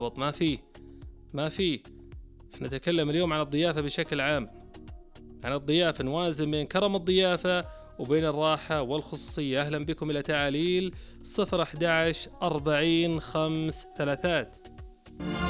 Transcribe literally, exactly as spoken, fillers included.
ما في ما في احنا نتكلم اليوم عن الضيافة بشكل عام، عن الضيافة، نوازن بين كرم الضيافة وبين الراحة والخصوصية. أهلا بكم إلى تعاليل صفر أحد عشر أربعين خمس ثلاثات.